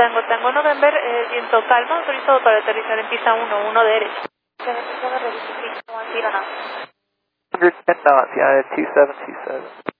Tango November, viento calmo, autorizado para aterrizar en pista 1 derecha. 110 knots, yeah, 2727.